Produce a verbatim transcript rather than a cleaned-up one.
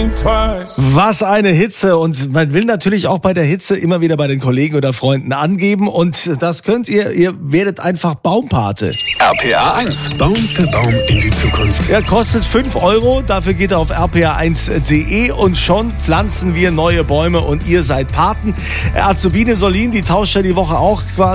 Was eine Hitze, und man will natürlich auch bei der Hitze immer wieder bei den Kollegen oder Freunden angeben, und das könnt ihr, ihr werdet einfach Baumpate. R P R eins, Baum für Baum in die Zukunft. Er kostet fünf Euro, dafür geht er auf r p r eins punkt d e und schon pflanzen wir neue Bäume und ihr seid Paten. Azubine Solin, die tauscht ja die Woche auch quasi